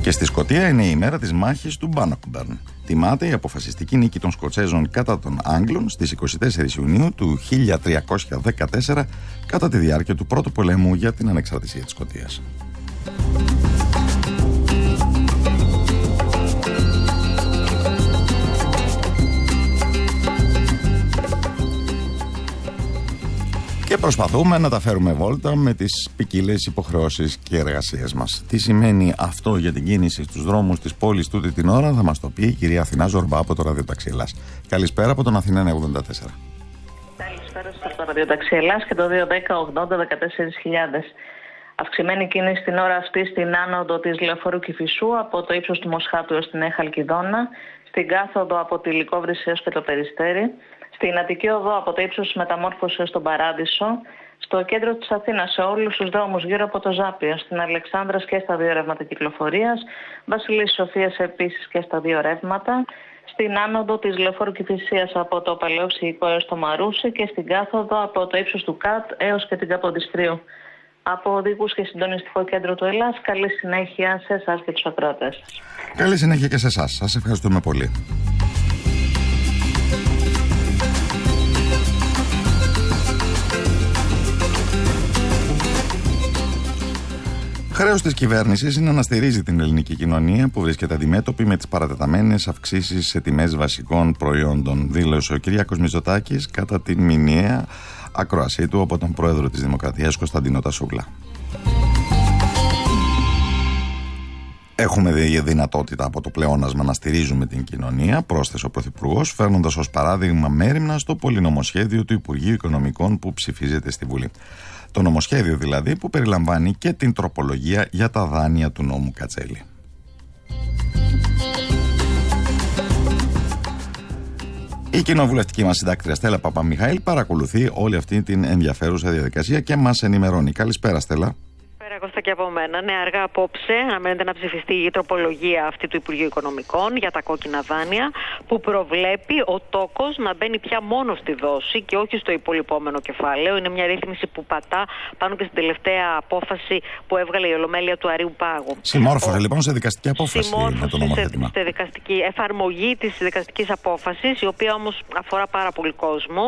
Και στη Σκωτία είναι η ημέρα της μάχης του Bannockburn. Τιμάται η αποφασιστική νίκη των Σκοτσέζων κατά των Άγγλων στις 24 Ιουνίου του 1314 κατά τη διάρκεια του Πρώτου Πολέμου για την ανεξαρτησία της Σκωτίας. Και προσπαθούμε να τα φέρουμε βόλτα με τις ποικίλες υποχρεώσεις και εργασίες μας. Τι σημαίνει αυτό για την κίνηση στους δρόμους της πόλης τούτη την ώρα, θα μας το πει η κυρία Αθηνά Ζορμπά από το Ραδιοταξί Ελλάς. Καλησπέρα από τον Αθηνά 84. Καλησπέρα σας από το Ραδιοταξί Ελλάς και το 210-80-14.000. Αυξημένη κίνηση την ώρα αυτή στην άνοδο της Λεωφορείου Κηφισού από το ύψος του Μοσχάτου έως την Νέα Χαλκιδόνα, στην κάθοδο από τη Λυκόβρηση έως και το Περιστέρι, στην Αττική Οδό από το ύψος της Μεταμόρφωσης έως τον Παράδεισο, στο κέντρο της Αθήνας σε όλους τους δρόμους γύρω από το Ζάπιο, στην Αλεξάνδρας και στα δύο ρεύματα κυκλοφορίας, Βασιλής Σοφίας επίσης και στα δύο ρεύματα, στην άνοδο της Λεωφόρου Κηφισίας από το Παλαιό Ψυχικό έως το Μαρούσι και στην κάθοδο από το ύψος του ΚΑΤ έως και την Καποντιστρίου. Από οδηγούς και συντονιστικό κέντρο του Ελλάς, καλή συνέχεια σε εσάς και τους ακροατές. Καλή συνέχεια και σε εσάς. Σας ευχαριστούμε πολύ. Χρέος της κυβέρνησης είναι να στηρίζει την ελληνική κοινωνία που βρίσκεται αντιμέτωπη με τις παρατεταμένες αυξήσεις σε τιμές βασικών προϊόντων, δήλωσε ο Κυριάκος Μητσοτάκης κατά την μηνιαία ακρόασή του από τον πρόεδρο της Δημοκρατίας Κωνσταντίνο Τασούλα. Έχουμε δυνατότητα από το πλεόνασμα να στηρίζουμε την κοινωνία, πρόσθεσε ο Πρωθυπουργός, φέρνοντας ως παράδειγμα μέριμνα στο πολυνομοσχέδιο του Υπουργείου Οικονομικών που ψηφίζεται στη Βουλή. Το νομοσχέδιο δηλαδή που περιλαμβάνει και την τροπολογία για τα δάνεια του νόμου Κατσέλη. Η κοινοβουλευτική μας συντάκτρια Στέλλα Παπαμιχαήλ παρακολουθεί όλη αυτή την ενδιαφέρουσα διαδικασία και μας ενημερώνει. Καλησπέρα Στέλλα. Κώστα και από μένα. Ναι, αργά απόψε αναμένεται να ψηφιστεί η τροπολογία αυτή του Υπουργείου Οικονομικών για τα κόκκινα δάνεια, που προβλέπει ο τόκος να μπαίνει πια μόνο στη δόση και όχι στο υπολοιπόμενο κεφάλαιο. Είναι μια ρύθμιση που πατά πάνω και στην τελευταία απόφαση που έβγαλε η Ολομέλεια του Αρείου Πάγου. Συμμόρφωσε λοιπόν σε δικαστική απόφαση με το νομοθέτημα. Σε δικαστική εφαρμογή της δικαστικής απόφασης, η οποία όμως αφορά πάρα πολύ κόσμο.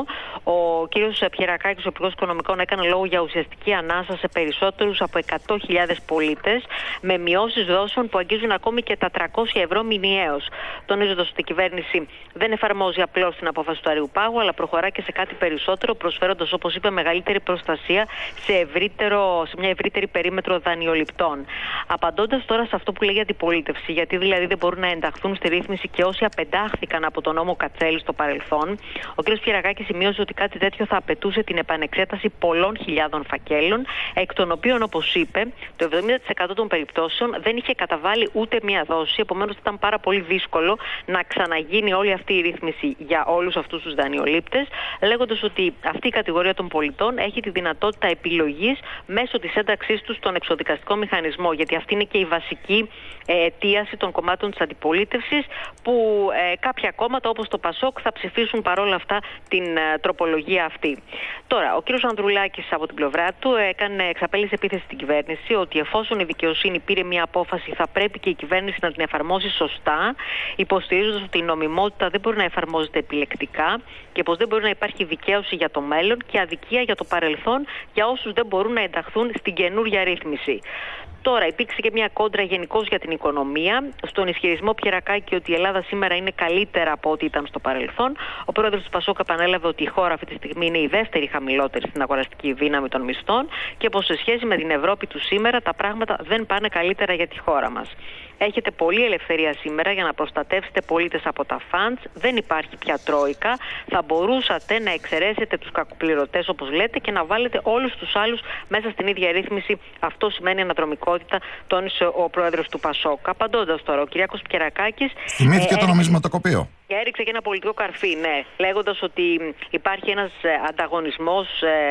Ο κύριος Πιερακάκης, ο Υπουργός Οικονομικών, έκανε λόγο για ουσιαστική ανάσα σε περισσότερους από 100.000 πολίτες, με μειώσεις δόσεων που αγγίζουν ακόμη και τα 300 ευρώ μηνιαίως. Τονίζοντας ότι η κυβέρνηση δεν εφαρμόζει απλώς την απόφαση του Αρείου Πάγου, αλλά προχωρά και σε κάτι περισσότερο, προσφέροντας, όπως είπε, μεγαλύτερη προστασία σε μια ευρύτερη περίμετρο δανειοληπτών. Απαντώντας τώρα σε αυτό που λέει η αντιπολίτευση, γιατί δηλαδή δεν μπορούν να ενταχθούν στη ρύθμιση και όσοι απεντάχθηκαν από τον νόμο Κατσέλη στο παρελθόν, ο κ. Πιερακάκης σημείωσε ότι κάτι τέτοιο θα απαιτούσε την επανεξέταση πολλών χιλιάδων φακέλων, εκ των οποίων, όπως είπε, το 70% των περιπτώσεων δεν είχε καταβάλει ούτε μία δόση, επομένως ήταν πάρα πολύ δύσκολο να ξαναγίνει όλη αυτή η ρύθμιση για όλους αυτούς τους δανειολήπτες, λέγοντας ότι αυτή η κατηγορία των πολιτών έχει τη δυνατότητα επιλογής μέσω της ένταξής τους στον εξοδικαστικό μηχανισμό, γιατί αυτή είναι και η βασική αιτίαση των κομμάτων της αντιπολίτευσης, που κάποια κόμματα όπως το ΠΑΣΟΚ θα ψηφίσουν παρόλα αυτά την τροπολογία αυτή. Τώρα, ο κ. Ανδρουλάκης από την πλευρά του εξαπέλυσε επίθεση στην κυβέρνηση ότι εφόσον η δικαιοσύνη πήρε μια απόφαση, θα πρέπει και η κυβέρνηση να την εφαρμόσει σωστά, υποστηρίζοντας ότι η νομιμότητα δεν μπορεί να εφαρμόζεται επιλεκτικά και πως δεν μπορεί να υπάρχει δικαίωση για το μέλλον και αδικία για το παρελθόν για όσους δεν μπορούν να ενταχθούν στην καινούρια ρύθμιση. Τώρα, υπήρξε και μια κόντρα γενικώς για την οικονομία. Στον ισχυρισμό Πιερακάκη ότι η Ελλάδα σήμερα είναι καλύτερα από ό,τι ήταν στο παρελθόν, ο πρόεδρος του ΠΑΣΟΚ επανέλαβε ότι η χώρα αυτή τη στιγμή είναι η δεύτερη χαμηλότερη στην αγοραστική δύναμη των μισθών και πως σε σχέση με την Ευρώπη του σήμερα τα πράγματα δεν πάνε καλύτερα για τη χώρα μας. Έχετε πολλή ελευθερία σήμερα για να προστατεύσετε πολίτες από τα φαντς. Δεν υπάρχει πια τρόικα. Θα μπορούσατε να εξαιρέσετε τους κακοπληρωτές, όπως λέτε, και να βάλετε όλους τους άλλους μέσα στην ίδια ρύθμιση. Αυτό σημαίνει αναδρομικότητα, τόνισε ο πρόεδρος του ΠΑΣΟΚ. Απαντώντας τώρα, ο Κυριάκος Πιερακάκης. Θυμήθηκε το νομισματοκοπείο. Έριξε και ένα πολιτικό καρφί, ναι, λέγοντας ότι υπάρχει ένας ανταγωνισμός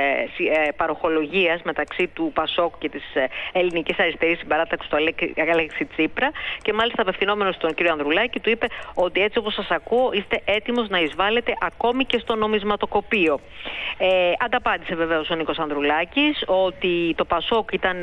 παροχολογίας μεταξύ του ΠΑΣΟΚ και της ελληνικής αριστερής συμπαράταξης του Αλέξη Τσίπρα, και μάλιστα απευθυνόμενος στον κύριο Ανδρουλάκη του είπε ότι έτσι όπως σας ακούω είστε έτοιμος να εισβάλλετε ακόμη και στο νομισματοκοπείο. Ανταπάντησε βεβαίως ο Νίκος Ανδρουλάκης ότι το ΠΑΣΟΚ ήταν